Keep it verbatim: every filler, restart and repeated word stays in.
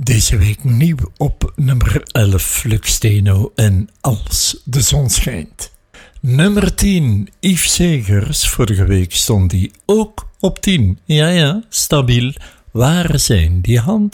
Deze week nieuw op nummer elf Flux Steno en Als de zon schijnt. Nummer tien Yves Segers. Vorige week stond hij ook op tien. Ja ja, stabiel. Waar zijn die handtekeningen?